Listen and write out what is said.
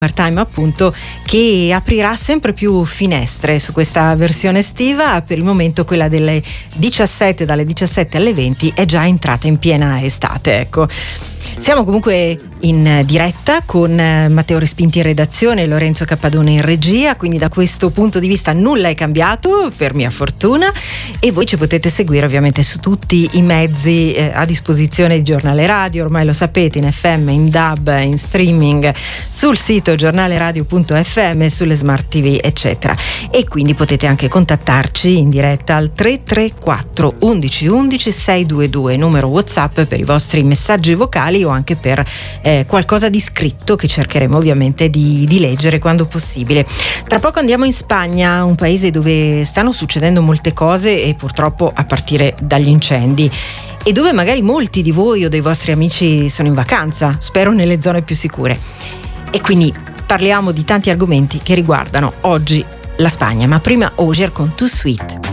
Summertime, appunto, che aprirà sempre più finestre su questa versione estiva. Per il momento quella dalle 17 alle 20 è già entrata in piena estate, ecco. Siamo comunque in diretta con Matteo Respinti in redazione e Lorenzo Cappadone in regia, quindi da questo punto di vista nulla è cambiato, per mia fortuna, e voi ci potete seguire ovviamente su tutti i mezzi a disposizione di Giornale Radio, ormai lo sapete, in FM, in DAB, in streaming, sul sito giornaleradio.fm, sulle smart TV, eccetera. E quindi potete anche contattarci in diretta al 334 11 11 622, numero WhatsApp per i vostri messaggi vocali o anche per qualcosa di scritto che cercheremo ovviamente di leggere quando possibile. Tra poco andiamo in Spagna, un paese dove stanno succedendo molte cose e purtroppo a partire dagli incendi, e dove magari molti di voi o dei vostri amici sono in vacanza, spero nelle zone più sicure. E quindi parliamo di tanti argomenti che riguardano oggi la Spagna, ma prima Ogier con Too Sweet.